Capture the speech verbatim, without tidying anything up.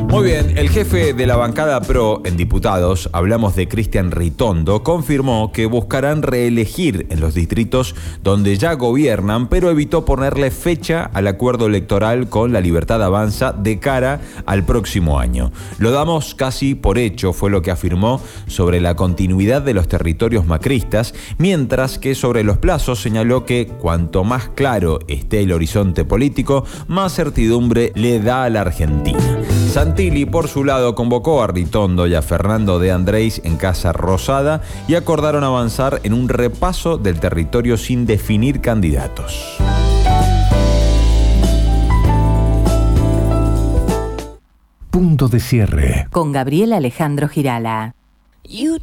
Muy bien, el jefe de la bancada PRO en diputados, hablamos de Cristian Ritondo, confirmó que buscarán reelegir en los distritos donde ya gobiernan, pero evitó ponerle fecha al acuerdo electoral con La Libertad Avanza de cara al próximo año. Lo damos casi por hecho, fue lo que afirmó sobre la continuidad de los territorios macristas, mientras que sobre los plazos señaló que cuanto más claro esté el horizonte político, más certidumbre le da a la Argentina. Santilli, por su lado, convocó a Ritondo y a Fernando de Andrés en Casa Rosada y acordaron avanzar en un repaso del territorio sin definir candidatos. Punto de cierre. Con Gabriel Alejandro Girala.